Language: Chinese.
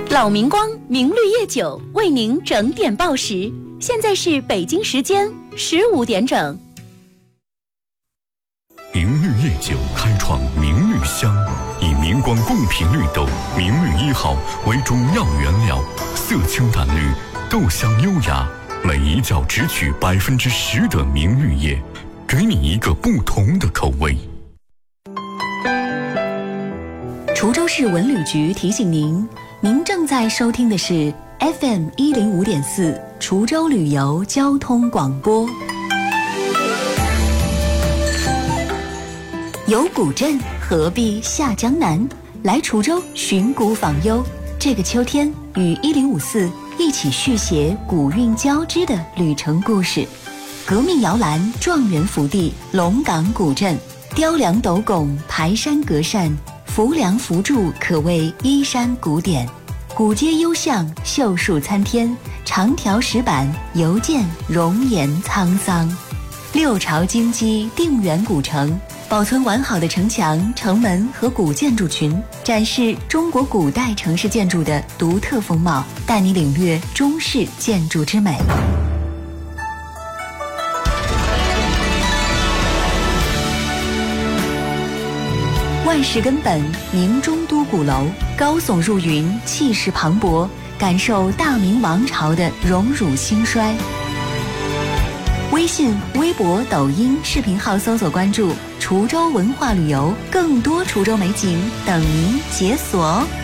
老明光明绿叶酒为您整点报时，现在是北京时间15点整。 明绿叶酒开创明绿香，以明光贡品绿豆明绿1号为主要原料，色清淡绿，豆香优雅，每一窖只取10%的明绿叶，给你一个不同的口味。 滁州市文旅局提醒您，您正在收听的是 FM 105.4滁州旅游交通广播。有古镇何必下江南，来滁州寻古访幽。这个秋天与1054一起续写古韵交织的旅程故事。革命摇篮、状元福地、龙岗古镇，雕梁斗拱、排山隔扇，浮梁浮柱可谓依山古典。古街幽巷、秀树参天，长条石板犹见容颜沧桑。六朝金鸡定远古城，保存完好的城墙、城门和古建筑群，展示中国古代城市建筑的独特风貌，带你领略中式建筑之美。万事根本明中都鼓楼，高耸入云，气势磅礴，感受大明王朝的荣辱兴衰。微信、微博、抖音视频号搜索关注滁州文化旅游，更多滁州美景等您解锁。